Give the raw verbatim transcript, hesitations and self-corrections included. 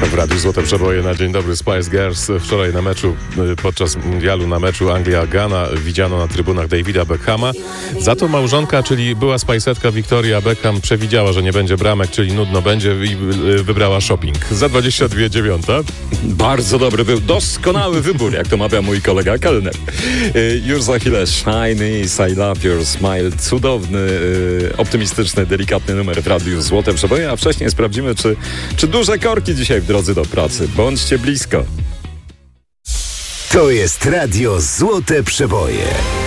W Radiu Złote Przeboje na Dzień Dobry Spice Girls. Wczoraj na meczu, podczas mundialu na meczu Anglia-Ghana widziano na trybunach Davida Beckhama. Za to małżonka, czyli była Spice'etka Victoria Beckham, przewidziała, że nie będzie bramek, czyli nudno będzie i wybrała shopping. Za dwadzieścia dwie dziewiąta. Bardzo dobry był, doskonały wybór, jak to mawia mój kolega kelner. Już za chwilę Shiny, I Love Your Smile. Cudowny, optymistyczny, delikatny numer w Radiu Złote Przeboje, a wcześniej sprawdzimy, czy, czy duże korki dzisiaj w drodze do pracy. Bądźcie blisko. To jest Radio Złote Przeboje.